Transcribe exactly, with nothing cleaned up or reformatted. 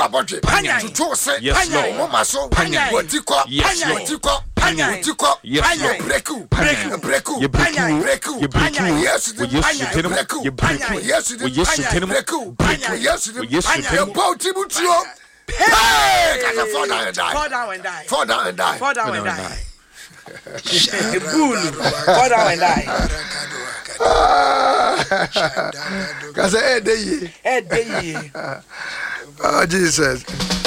abodwe tutu se mama so wotiko wotiko wotiko breku breku breku yes breku yes breku yes yes bauti mutio hey fall down and die fall down and die fall down and die fall down and die Bull fall down and die Cause eh dey eh dey oh Jesus.